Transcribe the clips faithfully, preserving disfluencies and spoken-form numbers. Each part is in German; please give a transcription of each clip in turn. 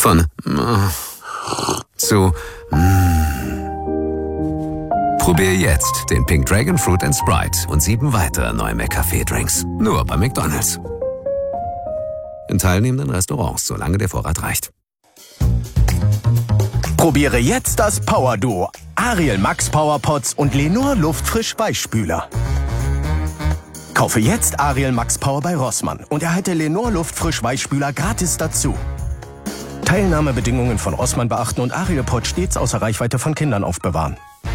Von mm, zu mm. Probier jetzt den Pink Dragon Fruit and Sprite und sieben weitere neue McCafé-Drinks. Nur bei McDonald's. In teilnehmenden Restaurants, solange der Vorrat reicht. Probiere jetzt das Power-Duo. Ariel Max Power Pots und Lenor Luftfrisch Weichspüler. Kaufe jetzt Ariel Max Power bei Rossmann und erhalte Lenor Luftfrisch Weichspüler gratis dazu. Teilnahmebedingungen von Rossmann beachten und Ariel Pot stets außer Reichweite von Kindern aufbewahren.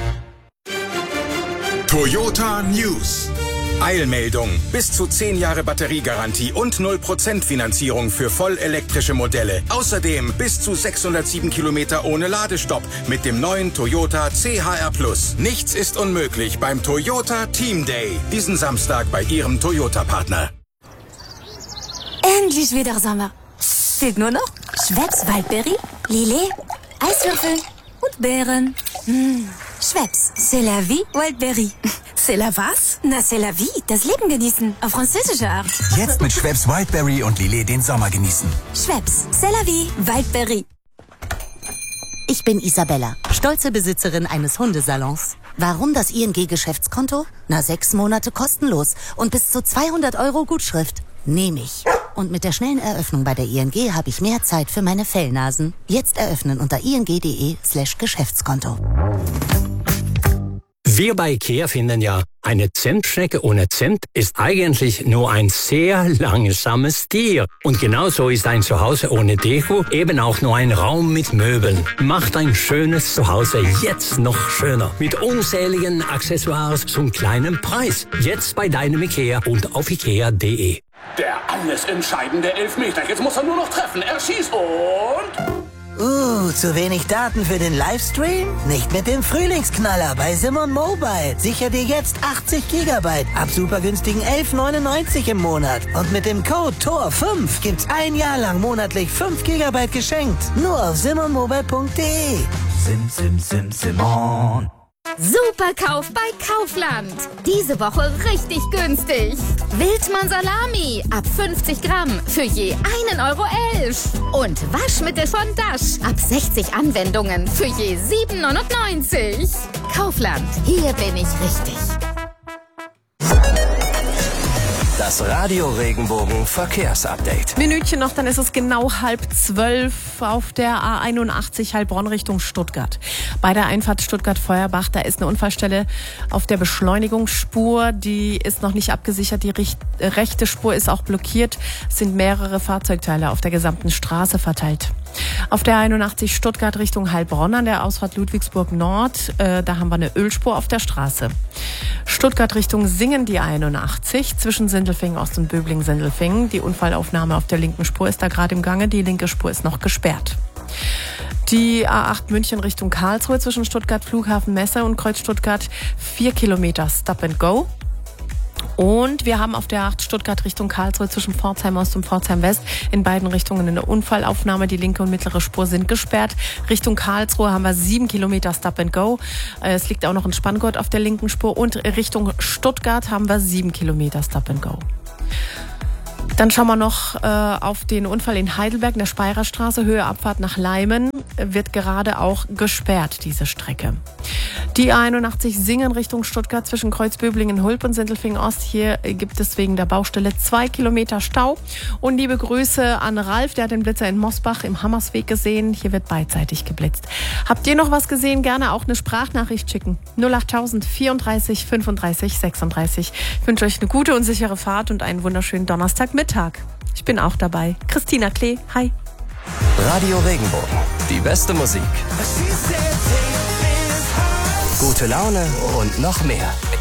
Toyota News. Eilmeldung. Bis zu zehn Jahre Batteriegarantie und null Prozent Finanzierung für vollelektrische Modelle. Außerdem bis zu sechshundertsieben Kilometer ohne Ladestopp mit dem neuen Toyota C H R Plus. Nichts ist unmöglich beim Toyota Team Day. Diesen Samstag bei Ihrem Toyota-Partner. Endlich wieder Sommer. Fehlt nur noch Schweppes Waldberry, Lillet, Eiswürfel und Beeren. Mmh. Schweppes, c'est la vie, Wildberry. C'est la was? Na, c'est la vie, das Leben genießen, auf französische Art. Jetzt mit Schweppes Wildberry und Lillet den Sommer genießen. Schweppes, c'est la vie, Wildberry. Ich bin Isabella, stolze Besitzerin eines Hundesalons. Warum das I N G-Geschäftskonto? Na, sechs Monate kostenlos und bis zu zweihundert Euro Gutschrift. Nehme ich. Und mit der schnellen Eröffnung bei der I N G habe ich mehr Zeit für meine Fellnasen. Jetzt eröffnen unter ing.de slash Geschäftskonto. Wir bei IKEA finden ja, eine Zimtschnecke ohne Zimt ist eigentlich nur ein sehr langsames Tier. Und genauso ist ein Zuhause ohne Deko eben auch nur ein Raum mit Möbeln. Macht ein schönes Zuhause jetzt noch schöner. Mit unzähligen Accessoires zum kleinen Preis. Jetzt bei deinem IKEA und auf ikea punkt de. Der alles entscheidende Elfmeter. Jetzt muss er nur noch treffen. Er schießt und... Uh, zu wenig Daten für den Livestream? Nicht mit dem Frühlingsknaller bei Simon Mobile. Sicher dir jetzt achtzig Gigabyte ab super günstigen elf neunundneunzig im Monat. Und mit dem Code T O R fünf gibt's ein Jahr lang monatlich fünf Gigabyte geschenkt. Nur auf simon mobile punkt de. Sim, sim, sim, Simon. Super Kauf bei Kaufland. Diese Woche richtig günstig. Wildmann Salami ab fünfzig Gramm für je einen Euro elf. Und Waschmittel von Dash ab sechzig Anwendungen für je sieben neunundneunzig. Kaufland, hier bin ich richtig. Das Radio Regenbogen Verkehrsupdate. Minütchen noch, dann ist es genau halb zwölf auf der A einundachtzig Heilbronn Richtung Stuttgart. Bei der Einfahrt Stuttgart-Feuerbach, da ist eine Unfallstelle auf der Beschleunigungsspur. Die ist noch nicht abgesichert. Die richt- rechte Spur ist auch blockiert. Es sind mehrere Fahrzeugteile auf der gesamten Straße verteilt. Auf der einundachtzig Stuttgart Richtung Heilbronn an der Ausfahrt Ludwigsburg Nord, äh, da haben wir eine Ölspur auf der Straße. Stuttgart Richtung Singen die einundachtzig zwischen Sindelfingen Ost und Böbling-Sindelfingen. Die Unfallaufnahme auf der linken Spur ist da gerade im Gange. Die linke Spur ist noch gesperrt. Die A acht München Richtung Karlsruhe zwischen Stuttgart Flughafen Messe und Kreuz Stuttgart vier Kilometer Stop and Go. Und wir haben auf der acht Stuttgart Richtung Karlsruhe zwischen Pforzheim Ost und Pforzheim West in beiden Richtungen eine Unfallaufnahme. Die linke und mittlere Spur sind gesperrt. Richtung Karlsruhe haben wir sieben Kilometer Stop and Go. Es liegt auch noch ein Spanngurt auf der linken Spur. Und Richtung Stuttgart haben wir sieben Kilometer Stop and Go. Dann schauen wir noch äh, auf den Unfall in Heidelberg, in der Speiererstraße, Höhe Abfahrt nach Leimen, wird gerade auch gesperrt, diese Strecke. Die A einundachtzig Singen Richtung Stuttgart zwischen Kreuzböblingen, Hulp und Sindelfingen Ost. Hier gibt es wegen der Baustelle zwei Kilometer Stau. Und liebe Grüße an Ralf, der hat den Blitzer in Mosbach im Hammersweg gesehen. Hier wird beidseitig geblitzt. Habt ihr noch was gesehen? Gerne auch eine Sprachnachricht schicken. null achttausend vierunddreißig fünfunddreißig sechsunddreißig. Ich wünsche euch eine gute und sichere Fahrt und einen wunderschönen Donnerstagmittag. Ich bin auch dabei. Christina Klee, hi. Radio Regenbogen. Die beste Musik. Gute Laune und noch mehr